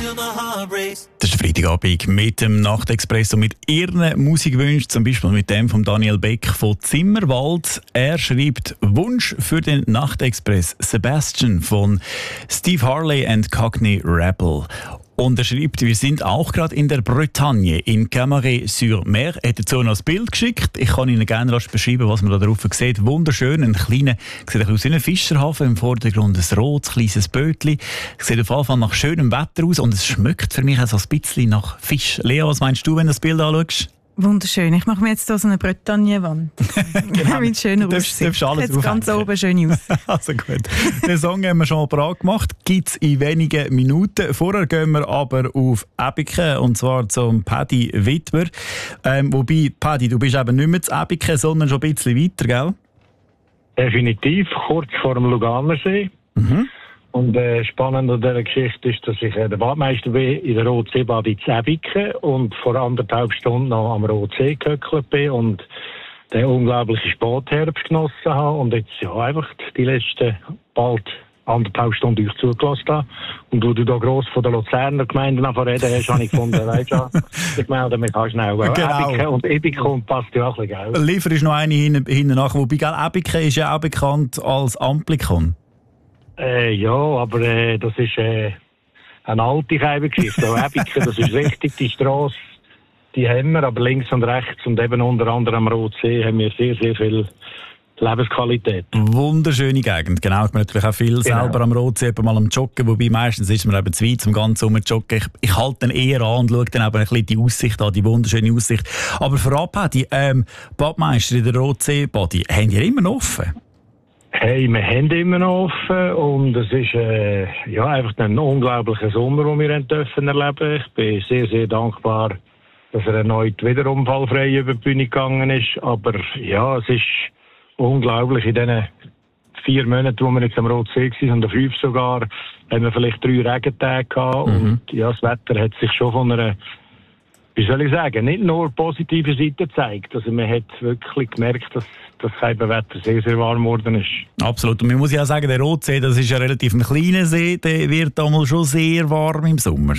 Das ist Freitagabend mit dem Nachtexpress und mit Ihren Musikwünschen, zum Beispiel mit dem von Daniel Beck von Zimmerwald. Er schreibt Wunsch für den Nachtexpress Sebastian von Steve Harley and Cockney Rebel. Und er schreibt, wir sind auch gerade in der Bretagne, in Camaret-sur-Mer. Er hat dazu noch ein Bild geschickt. Ich kann Ihnen gerne beschreiben, was man da drauf sieht. Wunderschön, ein kleiner, sieht aus wie ein Fischerhafen, im Vordergrund ein rotes, kleines Bötchen. Sieht auf jeden Fall nach schönem Wetter aus und es schmeckt für mich auch so ein bisschen nach Fisch. Lea, was meinst du, wenn du das Bild anschaust? Wunderschön. Ich mache mir jetzt hier so eine Bretagne-Wand. Genau. Mit schöner Aussicht. Jetzt ganz oben schön aus. Also gut. Den Song haben wir schon mal parat gemacht. Gibt es in wenigen Minuten. Vorher gehen wir aber auf Ebiken, und zwar zum Paddy Witwer. Wobei, Paddy, du bist eben nicht mehr zu Ebiken, sondern schon ein bisschen weiter, gell? Definitiv, kurz vor dem Luganersee. Mhm. Und spannend an dieser Geschichte ist, dass ich der Badmeister bin in der Rotseebad in Ebiken und vor 1,5 Stunden noch am Rotsee gehöckelt bin und den unglaublichen Spätherbst genossen habe und jetzt ja einfach die letzten bald 1,5 Stunden euch zugelassen habe. Und wo du da gross von der Luzerner Gemeinde reden hast, habe ich gefunden, weißt du, ich melde mich auch schnell. Genau. Ebiken passt ja auch ein bisschen, gell? Liefer ist noch eine hinten nach, wobei Ebiken ist ja auch bekannt als Amplikon. Ja, aber das ist eine alte Geschichte. Ebiken, das ist richtig, die Strasse, die haben wir, aber links und rechts und eben unter anderem am Rotsee haben wir sehr, sehr viel Lebensqualität. Wunderschöne Gegend, genau. Ich bin natürlich auch viel selber am Rotsee, mal am Joggen, wobei meistens ist man eben zu weit zum ganzen Joggen. Ich halte dann eher an und schaue dann eben ein bisschen die Aussicht an, die wunderschöne Aussicht. Aber vorab, die Badmeister in der Rotsee-Body, haben die immer noch offen? Hey, wir haben immer noch offen und es ist ja, einfach ein unglaublicher Sommer, den wir erleben dürfen. Ich bin sehr, sehr dankbar, dass er erneut wieder unfallfrei über die Bühne gegangen ist. Aber ja, es ist unglaublich. In diesen 4 Monaten, wo wir jetzt am Rotsee waren, und 5 sogar, haben wir vielleicht 3 Regentage gehabt. Und ja, das Wetter hat sich schon von einer, wie soll ich sagen, nicht nur positive Seite gezeigt. Also man hat wirklich gemerkt, dass das Wetter sehr, sehr warm geworden ist. Absolut. Und man muss ja auch sagen, der Rotsee, das ist ja relativ ein kleiner See, der wird damals schon sehr warm im Sommer.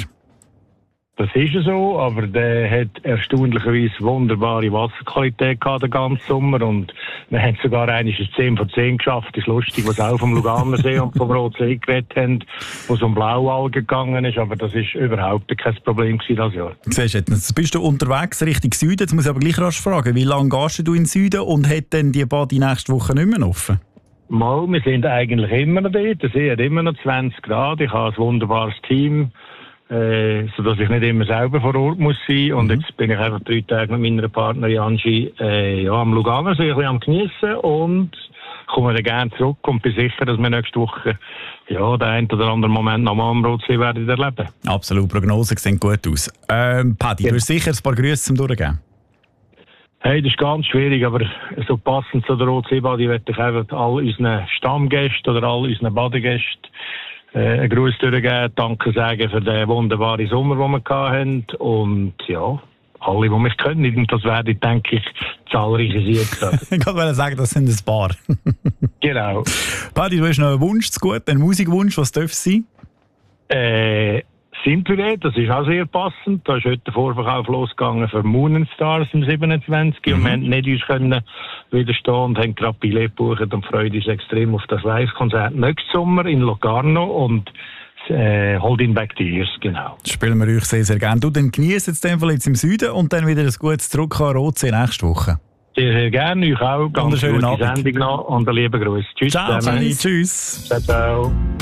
Das ist so, aber der hat erstaunlicherweise wunderbare Wasserqualität gehabt den ganzen Sommer und wir haben sogar eigentlich 10 von 10 geschafft. Das ist lustig, was auch vom Luganersee und vom Rotsee geredet haben, wo es um Blaualgen gegangen ist, aber das ist überhaupt kein Problem gewesen das Jahr. Siehst du, jetzt bist du unterwegs Richtung Süden, jetzt muss ich aber gleich rasch fragen, wie lange gehst du in den Süden und hat denn die Badi nächste Woche nicht mehr offen? Mal, wir sind eigentlich immer noch dort, der See hat immer noch 20 Grad, ich habe ein wunderbares Team, sodass ich nicht immer selber vor Ort muss sein. Und jetzt bin ich einfach 3 Tage mit meiner Partnerin Angie ja, am Luganersee ein bisschen am Geniessen und komme dann gerne zurück und bin sicher, dass wir nächste Woche ja, den einen oder anderen Moment noch mal am Rotsee werden erleben. Absolut, Prognosen sehen gut aus. Paddy, du hast sicher ein paar Grüße zum Durchgeben. Hey, das ist ganz schwierig, aber so passend zu der Rotseebadi möchte ich einfach all unseren Stammgästen oder all unseren Badegästen einen Gruß durchgeben, Danke sagen für den wunderbaren Sommer, den wir hatten. Und ja, alle, die mich können. Und das werde, denke ich, zahlreiche Siege. Ich wollte sagen, das sind ein paar. Genau. Paddy, du hast noch einen Wunsch zu gut, einen Musikwunsch, was darf es sein? Simple, das ist auch sehr passend. Da ist heute der Vorverkauf losgegangen für Moon and Stars am 27. Und wir haben nicht uns können widerstehen und haben gerade Billett gebucht und freuen uns extrem auf das Live-Konzert nächsten Sommer in Locarno und Holding Back the Years, genau. Das spielen wir euch sehr, sehr gerne. Du, dann genießt jetzt den Fall jetzt im Süden und dann wieder ein gutes Zurück an Rotsee nächste Woche. Sehr, sehr gerne. Euch auch. Ganz gute Sendung noch und einen lieben Gruß. Tschüss. Ciao, tschüss. Ciao, ciao.